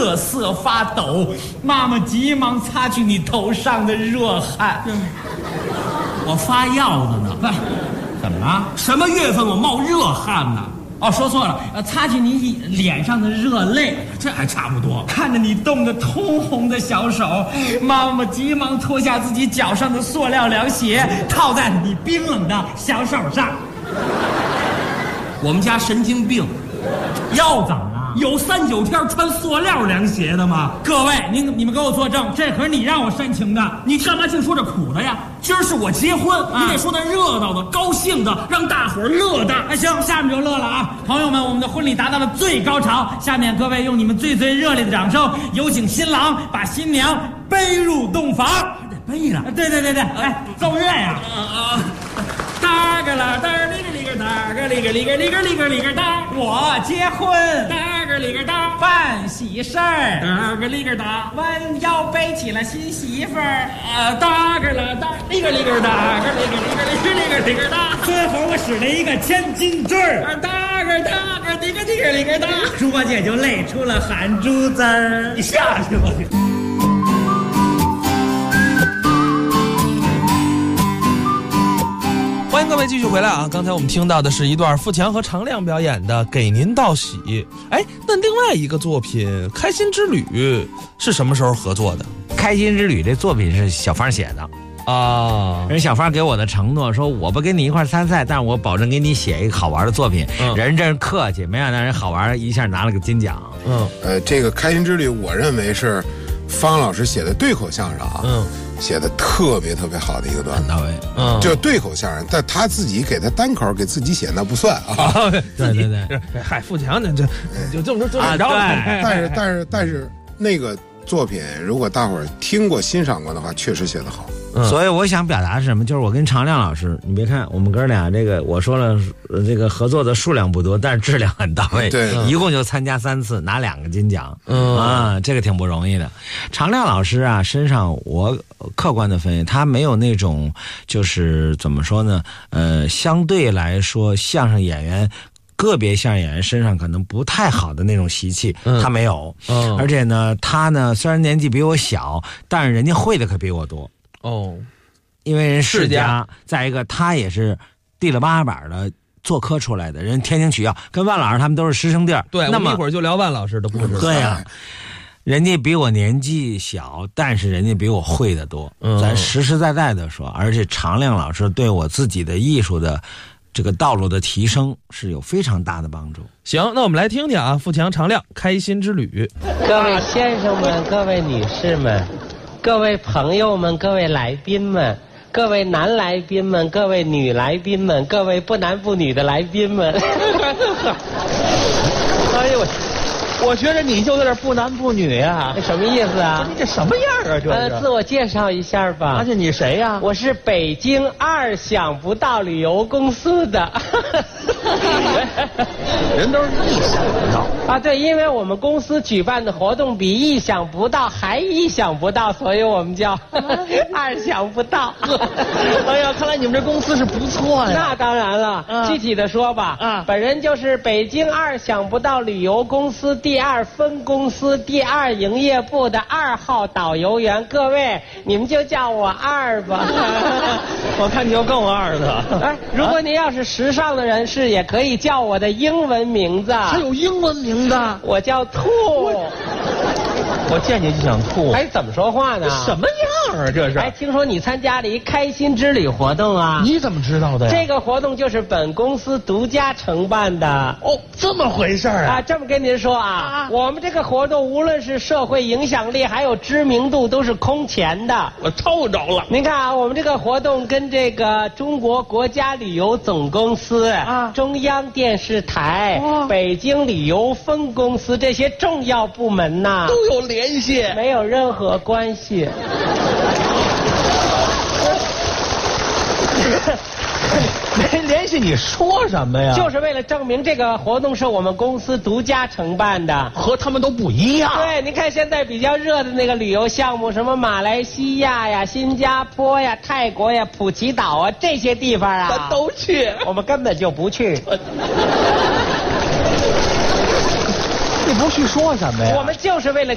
瑟瑟发抖。妈妈急忙擦去你头上的热汗。 我发药的呢。 怎么了？ 什么月份我冒热汗呢？ 哦，说错了，擦去你脸上的热泪。 这还差不多。 看着你冻得通红的小手，妈妈急忙脱下自己脚上的塑料凉鞋，套在你冰冷的小手上。 我们家神经病， 又怎么了？ 有3-9天穿塑料凉鞋的吗？ 各位，你们给我作证，这可是你让我煽情的， 你干嘛净说这苦的呀？今儿是我结婚，你得说那热闹的、高兴的，让大伙儿乐的。 哎，行，下面就乐了啊！朋友们，我们的婚礼达到了最高潮，下面各位用你们最热烈的掌声，有请新郎把新娘背入洞房。 得背了。 对，哎，奏乐呀！ 哒个啦哒哩个哩个哒个哩个哩个哩个哩个哩个哒， 我结婚， 哒个哩个哒， 办喜事儿， 哒个哩个哒， 弯腰背起了新媳妇儿， 哒个啦哒哩个哩个哒个哩个哩个哩个哩个哩个哒， 最后我使了一个千斤坠儿， 哒个哩个哩个哩个哒， 猪八戒就累出了汗珠子儿。 你下去吧。 欢迎各位继续回来啊！刚才我们听到的是一段富强和常亮表演的《给您道喜》。哎，那另外一个作品《开心之旅》是什么时候合作的？ 《开心之旅》这作品是小芳写的啊。 人小芳给我的承诺说，我不跟你一块参赛，但是我保证给你写一个好玩的作品。人真是客气，没想到人好玩，一下拿了个金奖。 这个《开心之旅》，我认为是方老师写的对口相声啊。写的特别好的一个段子，到位。就对口相声，但他自己给他单口给自己写那不算啊。 对， 嗨，富强呢就这么说啊， 对。但是那个作品，如果大伙儿听过欣赏过的话，确实写得好。 所以我想表达是什么？就是我跟常亮老师，你别看我们哥俩这个，我说了这个合作的数量不多，但是质量很到位。 对， 一共就参加3次，拿2个金奖。这个挺不容易的。常亮老师啊，身上我客观的分析，他没有那种就是怎么说呢？相对来说，相声演员。个别相声演员身上可能不太好的那种习气，他没有。而且呢，他呢虽然年纪比我小，但是人家会的可比我多。因为人世家，再一个他也是地了八板的做科出来的，人天津曲校跟万老师他们都是师生弟。 对，那么一会儿就聊万老师的故事。 对呀，人家比我年纪小，但是人家比我会的多。咱实在的说，而且常亮老师对我自己的艺术的这个道路的提升是有非常大的帮助。 行，那我们来听听啊，富强常亮开心之旅。 各位先生们，各位女士们，各位朋友们，各位来宾们，各位男来宾们，各位女来宾们，各位不男不女的来宾们。 哎呦，我觉得你就在这不男不女啊， 这什么意思啊？ 你这什么样啊？这自我介绍一下吧。 而且你谁呀？ 我是北京2想不到旅游公司的。 人都是意想不到啊！对，因为我们公司举办的活动比意想不到还意想不到，所以我们叫2想不到。 哎呀，看来你们这公司是不错呀。 那当然了，具体的说吧，本人就是北京2想不到旅游公司第2分公司第2营业部的2号导游员。各位，你们就叫我2吧。 我看你又更2的。 哎，如果您要是时尚的人士，也可以叫我的英文名字。 还有英文名字？ 我叫兔。 我见你就想吐。 哎，怎么说话呢？ 什么样啊？这是？ 哎，听说你参加了一开心之旅活动啊？ 你怎么知道的呀？ 这个活动就是本公司独家承办的。 哦，这么回事啊？ 这么跟您说啊，我们这个活动无论是社会影响力还有知名度都是空前的。 我抽着了。 您看啊，我们这个活动跟这个中国国家旅游总公司中央电视台、北京旅游分公司这些重要部门呐都有联系， 没有任何关系。 没联系你说什么呀？ 就是为了证明这个活动是我们公司独家承办的， 和他们都不一样。 对，您看现在比较热的那个旅游项目，什么马来西亚呀、新加坡呀、泰国呀、普吉岛啊这些地方啊， 咱都去， 我们根本就不去。 你不去说什么呀？ 我们就是为了